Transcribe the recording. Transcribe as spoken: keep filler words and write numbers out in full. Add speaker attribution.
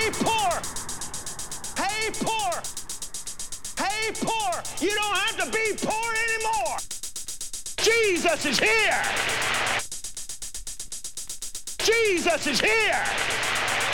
Speaker 1: Hey, poor! Hey, poor! Hey, poor! You don't have to be poor anymore! Jesus is here! Jesus is here!